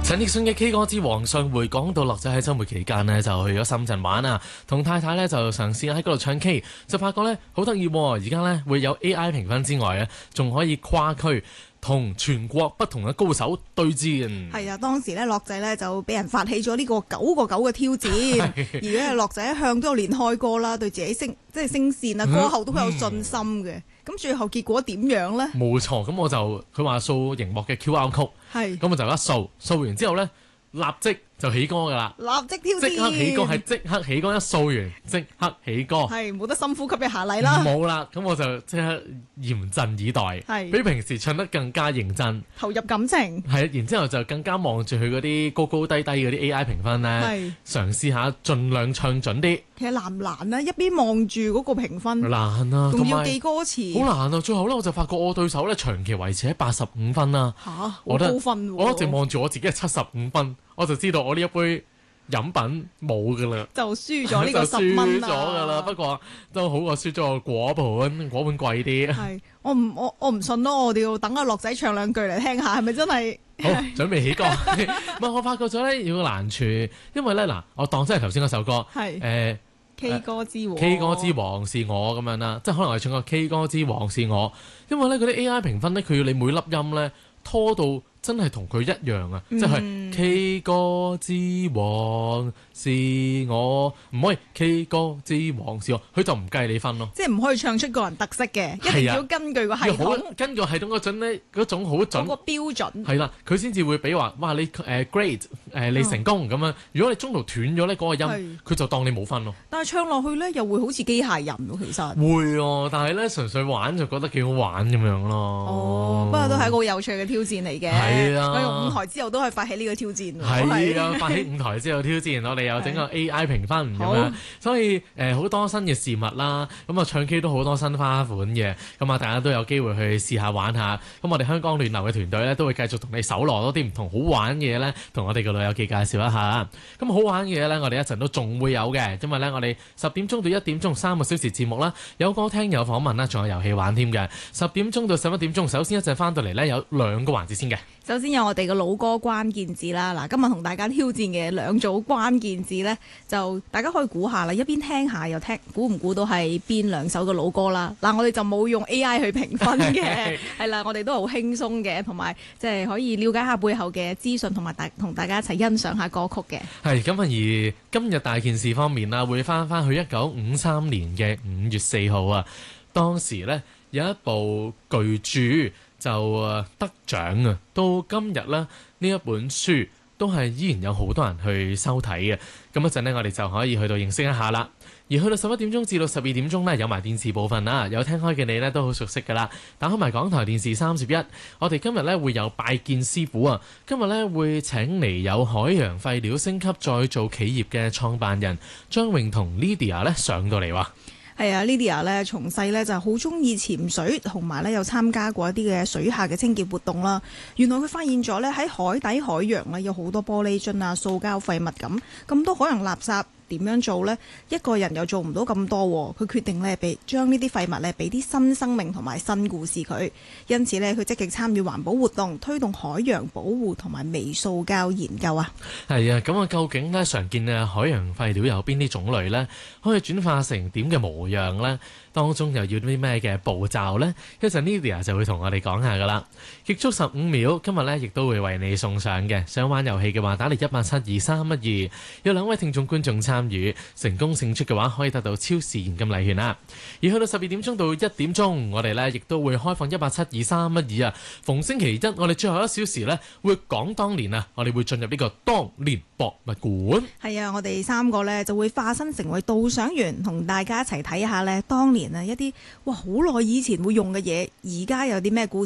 陳奕迅嘅 K 歌之王上回講到樂仔喺週末期間呢，就去咗深圳玩啊，同太太呢，就嘗試喺嗰度唱 K， 就發覺呢好得意喎！而家呢會有 AI 評分之外呢，仲可以跨區同全國不同嘅高手對戰。 係啊，當時咧樂仔咧就俾人發起咗呢個9個9嘅挑戰，而咧樂仔一向都有練開歌啦，對自己聲線啊歌喉都好有信心嘅。咁最後結果點樣呢？ 冇錯，咁我就佢話掃熒幕嘅 QR code， 係咁我就一掃完之後呢，立即就起歌㗎啦， 立即挑戰， 即刻起歌係即刻起歌，一掃完即刻起歌， 係冇得深呼吸一下嚟啦， 冇啦，咁我就即刻嚴陣以待， 係比平時唱得更加認真， 投入感情， 係，然之後就更加望住佢嗰啲高高低低嗰啲 AI 評分呢， 係嘗試下盡量唱準啲。 其實難唔難呢？一邊望住嗰個評分， 難啊， 仲要記歌詞， 好難啊！最後呢，我就發覺我對手呢長期維持喺85分啦。 嚇，好高分喎！ 我一直望住我自己係75分，我就知道我呢一杯飲品冇噶啦， 就輸咗呢個10蚊啦。 輸咗噶啦，不過都好過輸咗個果盤貴啲。 係，我唔信咯，我哋要等阿樂仔唱兩句嚟聽下，係咪真係？ 好，準備起歌。唔係，我發覺咗呢有個難處，因為呢，嗱，我當真係頭先嗰首歌， 係K 歌之王 ，K 歌之王是我咁樣啦，即係可能我唱個 K 歌之王是我，因為呢嗰啲 AI 評分呢，佢要你每粒音呢拖到真係同佢一樣啊！即係 K 歌之王是我，唔可以 K 歌之王是我，佢就唔計你分咯。 即係唔可以唱出個人特色嘅，一定要根據個系統， 根據系統嗰種咧，嗰種好準嗰個標準係啦，佢先至會俾話，哇你great 你成功咁樣。如果你中途斷咗咧嗰個音，佢就當你冇分咯。 但係唱落去咧，又會好似機械人喎，其實會啊，但係咧純粹玩就覺得幾好玩咁樣咯。 哦，不過都係一個好有趣嘅挑戰嚟嘅。係啊，我用舞台之後都可以發起呢個挑戰。 係啊，發起舞台之後挑戰，我哋又整個 AI 評分咁樣，所以好多新嘅事物啦。咁啊唱 K 都好多新花款嘅，咁啊大家都有機會去試下玩下。咁我哋香港暖流嘅團隊咧都會繼續同你搜羅多啲唔同好玩嘅嘢咧，同我哋嘅老友記介紹一下。咁好玩嘅嘢咧，我哋一陣都仲會有嘅，因為咧我哋10點鐘到1點鐘3個小時節目啦，有歌聽有訪問啦，仲有遊戲玩添嘅。10點鐘到11點鐘，首先一陣翻到嚟咧有2個環節先嘅。 首先有我哋嘅老歌關鍵字啦，嗱，今日同大家挑戰嘅2組關鍵字呢，就大家可以估下啦，一邊聽下又聽，估唔估到係邊2首嘅老歌啦？嗱，我哋就冇用 AI 去評分嘅，係啦，我哋都好輕鬆嘅，同埋即係可以了解下背後嘅資訊，同埋同大家一齊欣賞下歌曲嘅。係咁而今日大件事方面啦，會翻去1953年嘅5月4號啊，當時呢，有一部巨著就得獎啊！到今日呢，呢一本書都係依然有好多人去收睇嘅。咁一陣呢，我哋就可以去到認識一下啦。而去到11點鐘至到12點鐘呢，有埋電視部分啦。有聽開嘅你呢，都好熟悉噶啦。打開埋港台電視31，我哋今日呢會有拜見師傅啊！今日呢會請嚟有海洋廢料升級再造企業嘅創辦人張穎同 Lydia 呢上到嚟喎。 係啊 Lydia 咧從細咧就好中意潛水，同埋咧有參加過一啲嘅水下嘅清潔活動啦。原來佢發現咗咧喺海底海洋咧有好多玻璃樽啊、塑膠廢物咁多海洋垃圾。點樣做呢？一個人又做唔到咁多，佢決定咧將呢啲廢物咧俾啲新生命同埋新故事佢。因此咧，佢積極參與環保活動，推動海洋保護同埋微塑膠研究啊。 係啊，咁啊，究竟咧常見嘅海洋廢料有邊啲種類呢？可以轉化成點嘅模樣呢？當中又要啲咩嘅步驟呢？一陣 Lydia 就會同我哋講下噶啦。結束15秒，今日呢亦都會為你送上嘅。想玩遊戲嘅話，打嚟1872312，有2位聽眾觀眾參與，成功勝出嘅話，可以得到超市現金禮券啦。而去到12點鐘到1點鐘，我哋呢亦都會開放1872312啊。逢星期一，我哋最後1小時呢會講當年啊，我哋會進入呢個當年博物館。 係啊，我哋3個呢就會化身成為導賞員，同大家一齊睇下呢當年啊一啲好耐以前會用嘅嘢，而家有啲咩故事。